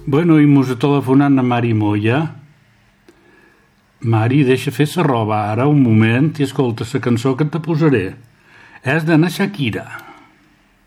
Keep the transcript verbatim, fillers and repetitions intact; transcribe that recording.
Bueno, i mos ha telefonat la Mari Moya. Mari, deixa fer la roba ara un moment i escolta la cançó que te posaré. És de na Shakira.